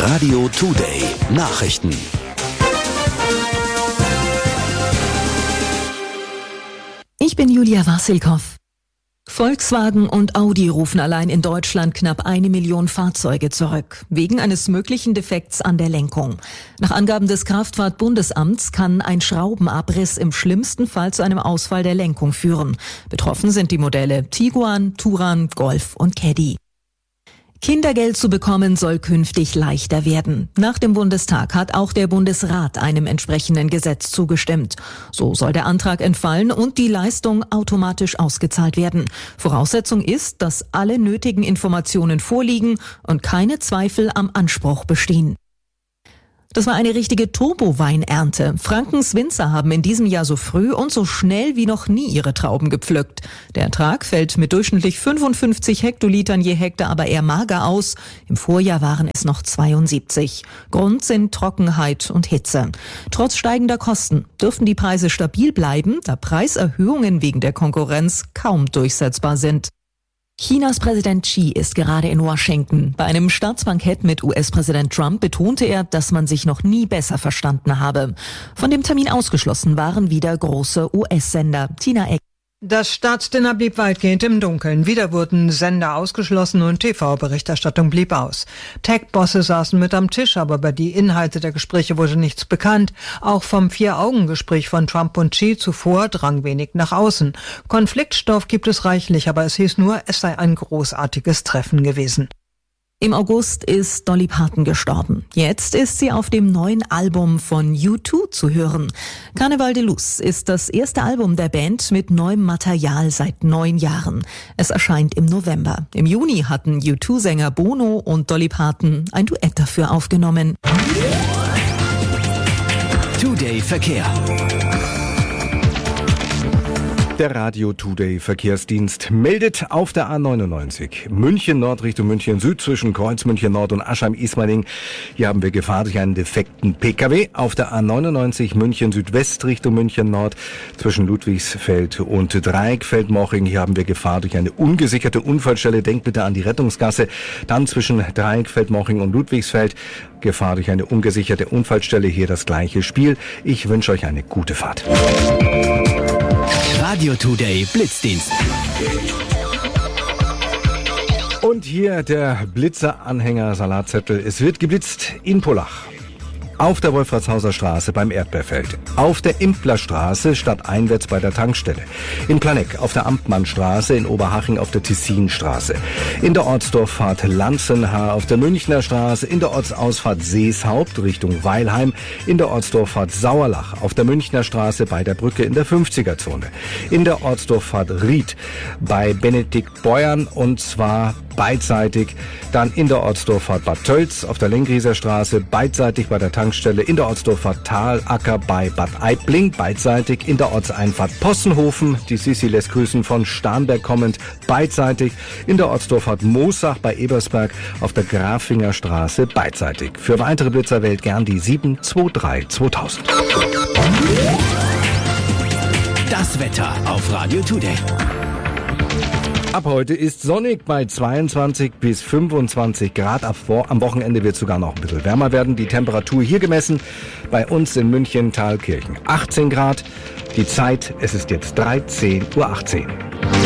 Radio Today Nachrichten. Ich bin Julia Wassilkow. Volkswagen und Audi rufen allein in Deutschland knapp 1 Million Fahrzeuge zurück, wegen eines möglichen Defekts an der Lenkung. Nach Angaben des Kraftfahrtbundesamts kann ein Schraubenabriss im schlimmsten Fall zu einem Ausfall der Lenkung führen. Betroffen sind die Modelle Tiguan, Touran, Golf und Caddy. Kindergeld zu bekommen soll künftig leichter werden. Nach dem Bundestag hat auch der Bundesrat einem entsprechenden Gesetz zugestimmt. So soll der Antrag entfallen und die Leistung automatisch ausgezahlt werden. Voraussetzung ist, dass alle nötigen Informationen vorliegen und keine Zweifel am Anspruch bestehen. Das war eine richtige Turboweinernte. Frankens Winzer haben in diesem Jahr so früh und so schnell wie noch nie ihre Trauben gepflückt. Der Ertrag fällt mit durchschnittlich 55 Hektolitern je Hektar aber eher mager aus. Im Vorjahr waren es noch 72. Grund sind Trockenheit und Hitze. Trotz steigender Kosten dürften die Preise stabil bleiben, da Preiserhöhungen wegen der Konkurrenz kaum durchsetzbar sind. Chinas Präsident Xi ist gerade in Washington. Bei einem Staatsbankett mit US-Präsident Trump betonte er, dass man sich noch nie besser verstanden habe. Von dem Termin ausgeschlossen waren wieder große US-Sender. Tina Eck. Das Staatsdinner blieb weitgehend im Dunkeln. Wieder wurden Sender ausgeschlossen und TV-Berichterstattung blieb aus. Tech-Bosse saßen mit am Tisch, aber über die Inhalte der Gespräche wurde nichts bekannt. Auch vom Vier-Augen-Gespräch von Trump und Xi zuvor drang wenig nach außen. Konfliktstoff gibt es reichlich, aber es hieß nur, es sei ein großartiges Treffen gewesen. Im August ist Dolly Parton gestorben. Jetzt ist sie auf dem neuen Album von U2 zu hören. Carnaval de Luz ist das erste Album der Band mit neuem Material seit 9 Jahren. Es erscheint im November. Im Juni hatten U2-Sänger Bono und Dolly Parton ein Duett dafür aufgenommen. Today Verkehr. Der Radio Today Verkehrsdienst meldet auf der A99 München Nord Richtung München Süd zwischen Kreuz München Nord und Aschheim-Ismaning. Hier haben wir Gefahr durch einen defekten Pkw. Auf der A99 München Südwest Richtung München Nord zwischen Ludwigsfeld und Dreieckfeld-Moching. Hier haben wir Gefahr durch eine ungesicherte Unfallstelle. Denkt bitte an die Rettungsgasse. Dann zwischen Dreieckfeld-Moching und Ludwigsfeld Gefahr durch eine ungesicherte Unfallstelle. Hier das gleiche Spiel. Ich wünsche euch eine gute Fahrt. Radio Today Blitzdienst. Und hier der Blitzer-Anhänger Salatzettel. Es wird geblitzt in Pullach. Auf der Wolfratshauser Straße beim Erdbeerfeld. Auf der Implerstraße stadteinwärts bei der Tankstelle. In Planegg auf der Amtmannstraße, in Oberhaching auf der Tessinstraße. In der Ortsdurchfahrt Lanzenhaar auf der Münchner Straße. In der Ortsausfahrt Seeshaupt Richtung Weilheim. In der Ortsdurchfahrt Sauerlach auf der Münchner Straße bei der Brücke in der 50er-Zone. In der Ortsdurchfahrt Ried bei Benedikt Beuern und zwar beidseitig. Dann in der Ortsdurchfahrt Bad Tölz auf der Lengrieser Straße beidseitig bei der Tankstelle. In der Ortsdurchfahrt Talacker bei Bad Aibling beidseitig. In der Ortseinfahrt Possenhofen, die Sissi lässt grüßen von Starnberg kommend, beidseitig. In der Ortsdurchfahrt Moosach bei Ebersberg auf der Grafinger Straße beidseitig. Für weitere Blitzer wählt gern die 723 2000. Das Wetter auf Radio Today. Ab heute ist sonnig bei 22 bis 25 Grad. Am Wochenende wird es sogar noch ein bisschen wärmer werden. Die Temperatur hier gemessen bei uns in München Thalkirchen 18 Grad. Die Zeit, es ist jetzt 13:18 Uhr.